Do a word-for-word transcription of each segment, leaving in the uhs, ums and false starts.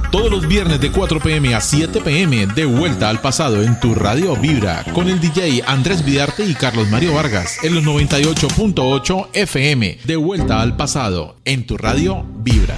Todos los viernes de cuatro p.m. a siete p.m. de Vuelta al Pasado en tu radio Vibra con el D J Andrés Vidarte y Carlos Mario Vargas en los noventa y ocho punto ocho F M. De Vuelta al Pasado en tu radio Vibra.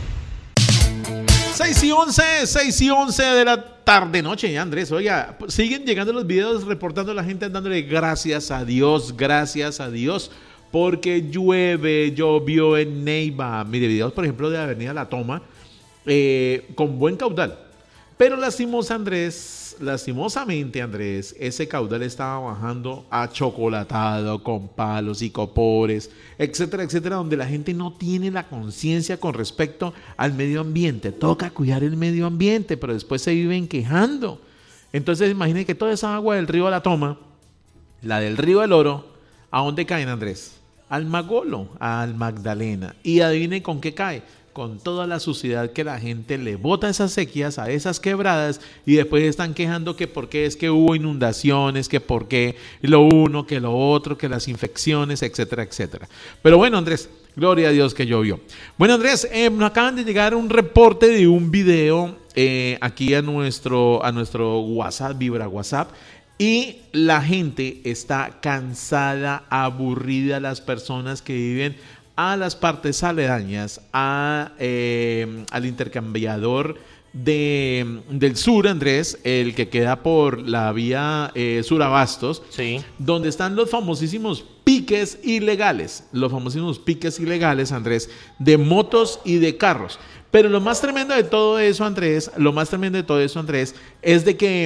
seis y once, seis y once de la tarde noche, Andrés. Oiga, siguen llegando los videos reportando a la gente dándole gracias a Dios, gracias a Dios, porque llueve, llovió en Neiva. Mire, videos, por ejemplo, de Avenida La Toma, eh, con buen caudal. Pero lastimos, Andrés, lastimosamente, Andrés, ese caudal estaba bajando achocolatado, con palos y copores, etcétera, etcétera, donde la gente no tiene la conciencia con respecto al medio ambiente. Toca cuidar el medio ambiente, pero después se viven quejando. Entonces, imaginen que toda esa agua del río La Toma, la del río del Oro, ¿a dónde caen, Andrés? Al Magolo, al Magdalena. Y adivine con qué cae. Con toda la suciedad que la gente le bota a esas sequías, a esas quebradas, y después están quejando que por qué es que hubo inundaciones, que por qué lo uno, que lo otro, que las infecciones, etcétera, etcétera. Pero bueno, Andrés, gloria a Dios que llovió. Bueno, Andrés, eh, nos acaban de llegar un reporte de un video eh, aquí a nuestro, a nuestro WhatsApp, Vibra WhatsApp, y la gente está cansada, aburrida, las personas que viven a las partes aledañas a, eh, al intercambiador de, del sur, Andrés, el que queda por la vía eh, Surabastos, sí, donde están los famosísimos piques ilegales, los famosísimos piques ilegales, Andrés, de motos y de carros. Pero lo más tremendo de todo eso, Andrés, lo más tremendo de todo eso, Andrés, es de que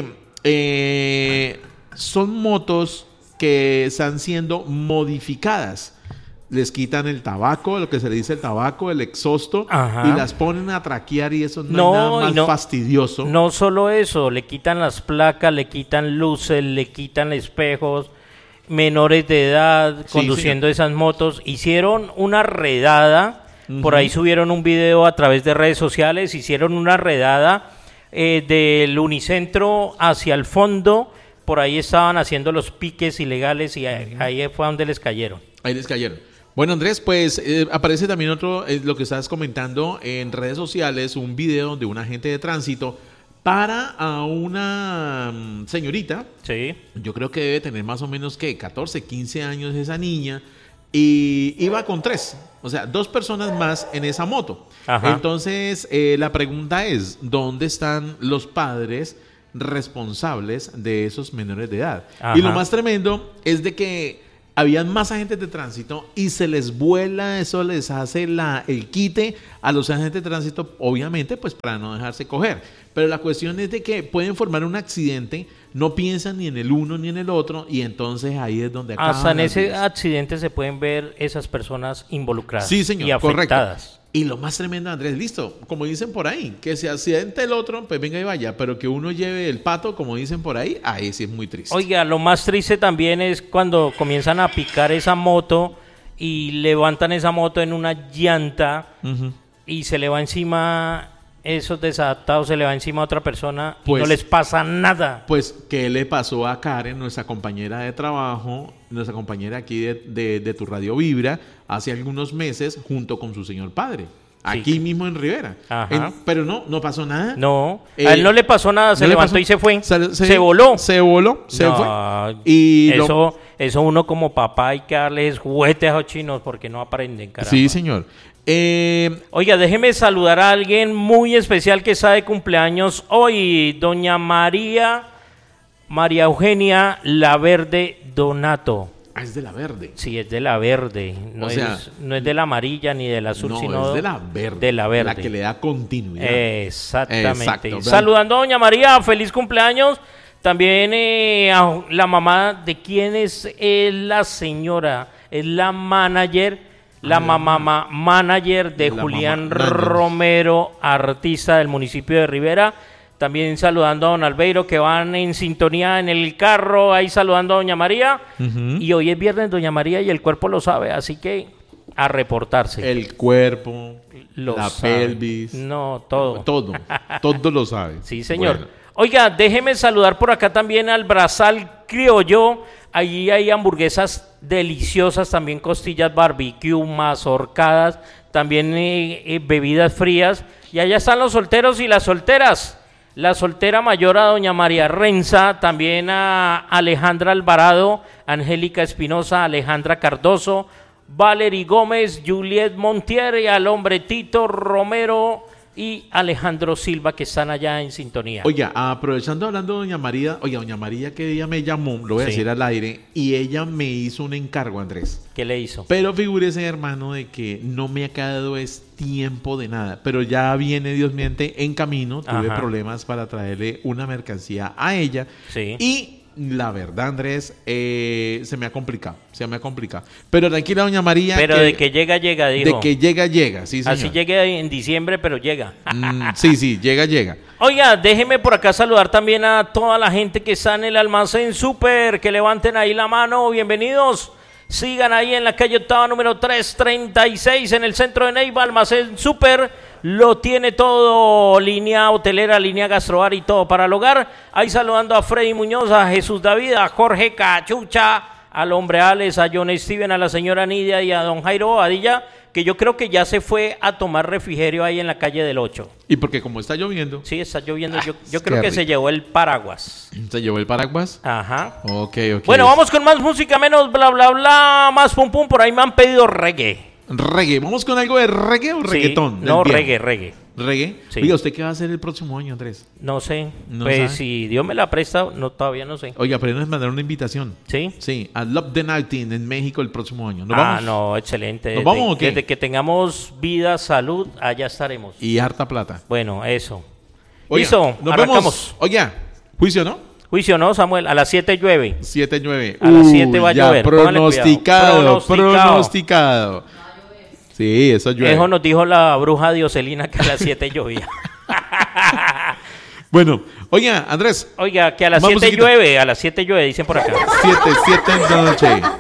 eh, son motos que están siendo modificadas. Les quitan el tabaco, lo que se le dice el tabaco, el exhausto, ajá, y las ponen a traquear, y eso no, no es nada más no, fastidioso. No solo eso, le quitan las placas, le quitan luces, le quitan espejos, menores de edad sí, conduciendo señor. esas motos. Hicieron una redada, uh-huh. por ahí subieron un video a través de redes sociales, hicieron una redada eh, del Unicentro hacia el fondo, por ahí estaban haciendo los piques ilegales y ahí, uh-huh. ahí fue donde les cayeron. Ahí les cayeron. Bueno, Andrés, pues eh, aparece también otro, eh, lo que estabas comentando en redes sociales, un video de un agente de tránsito para a una um, señorita. Sí. Yo creo que debe tener más o menos, ¿qué? catorce, quince años esa niña. Y iba con tres, o sea, dos personas más en esa moto. Ajá. Entonces, eh, la pregunta es, ¿dónde están los padres responsables de esos menores de edad? Ajá. Y lo más tremendo es de que habían más agentes de tránsito y se les vuela, eso les hace la, el quite a los agentes de tránsito, obviamente, pues para no dejarse coger. Pero la cuestión es de que pueden formar un accidente, no piensan ni en el uno ni en el otro, y entonces ahí es donde acaban. Hasta en ese vidas. accidente se pueden ver esas personas involucradas, sí, señor, y afectadas. Correcto. Y lo más tremendo, Andrés, listo, como dicen por ahí, que se accidente el otro, pues venga y vaya, pero que uno lleve el pato, como dicen por ahí, ahí sí es muy triste. Oiga, lo más triste también es cuando comienzan a picar esa moto y levantan esa moto en una llanta, uh-huh. y se le va encima, esos desadaptados, se le va encima a otra persona, pues, y no les pasa nada. Pues, ¿qué le pasó a Karen, nuestra compañera de trabajo, nuestra compañera aquí de, de, de tu Radio Vibra, hace algunos meses, junto con su señor padre? Aquí sí. mismo en Rivera. En, pero no, no pasó nada. No, eh, a él no le pasó nada, se no levantó pasó, y se fue. Se, se, se voló. Se voló, se no, fue. Y eso, lo... eso uno como papá hay que darles juguetes a los chinos porque no aprenden, caramba. Sí, señor. Eh... Oiga, déjeme saludar a alguien muy especial que está de cumpleaños hoy, doña María, María Eugenia Laverde Donato. Ah, es de la verde. Sí, es de la verde. No, o sea, es, no es de la amarilla ni de la azul, no, sino es de la verde. De la verde. La que le da continuidad. Exactamente. Exacto, saludando a doña María, feliz cumpleaños. También eh, a la mamá de quién es eh, la señora, es la manager, la ah, mamá ma, manager de Julián mamá, Romero, artista del municipio de Rivera. También saludando a don Albeiro, que van en sintonía en el carro, ahí saludando a doña María. Uh-huh. Y hoy es viernes, doña María, y el cuerpo lo sabe, así que a reportarse. El cuerpo, lo la sabe. pelvis. No, todo. Todo, todo lo sabe. Sí, señor. Bueno. Oiga, déjeme saludar por acá también al Brazal Criollo. Allí hay hamburguesas deliciosas, también costillas barbecue, mazorcadas. también eh, eh, bebidas frías. Y allá están los solteros y las solteras. La soltera mayor a doña María Renza, también a Alejandra Alvarado, Angélica Espinosa, Alejandra Cardoso, Valery Gómez, Juliet Montier y al hombre Tito Romero y Alejandro Silva, que están allá en sintonía. Oiga, aprovechando hablando de doña María, oiga, doña María que ella me llamó, lo voy a sí. decir al aire, y ella me hizo un encargo, Andrés. ¿Qué le hizo? Pero figúrese, hermano, de que no me ha quedado es tiempo de nada, pero ya viene, Dios miente, en camino, tuve Ajá. problemas para traerle una mercancía a ella, sí. y la verdad, Andrés, eh, se me ha complicado, se me ha complicado. Pero tranquila, doña María. Pero que, de que llega, llega, dijo. De que llega, llega, sí, señor. Así llegue en diciembre, pero llega. Mm, sí, sí, llega, llega. Oiga, déjeme por acá saludar también a toda la gente que está en el almacén Super, que levanten ahí la mano, bienvenidos. Sigan ahí en la calle Octava número trescientos treinta y seis en el centro de Neiva, almacén Super, lo tiene todo, línea hotelera, línea gastrobar y todo para el hogar. Ahí saludando a Freddy Muñoz, a Jesús David, a Jorge Cachucha, al hombre Alex, a John Steven, a la señora Nidia y a don Jairo Bobadilla, que yo creo que ya se fue a tomar refrigerio ahí en la calle del ocho. Y porque como está lloviendo. Sí, está lloviendo. Ah, yo yo creo que rico. Se llevó el paraguas. ¿Se llevó el paraguas? Ajá. Ok, ok. Bueno, vamos con más música, menos bla, bla, bla, más pum, pum. Por ahí me han pedido reggae. Reggae. ¿Vamos con algo de reggae o sí, reggaetón? No, reggae, reggae. ¿Reggae? Sí. Oiga, ¿usted qué va a hacer el próximo año, Andrés? No sé. ¿No pues sabe? Si Dios me la presta, no, todavía no sé. Oiga, pero nos mandaron una invitación. ¿Sí? Sí, a Love the Nighting en México el próximo año. ¿Nos ah, vamos? no, excelente. ¿Nos desde, vamos o qué? Desde que tengamos vida, salud, allá estaremos. Y harta plata. Bueno, eso. Oiga, Listo, nos arrancamos. Vemos. Oiga, juicio, ¿no? Juicio, ¿no, Samuel? A las siete llueve. siete llueve. A las siete va a ya llover. Pronosticado, pronosticado. pronosticado. Sí, eso llueve. Eso nos dijo la bruja Dioselina que a las siete llovía. Bueno, oiga, Andrés. Oiga, que a las siete llueve, a las siete llueve, dicen por acá. siete, siete de la noche.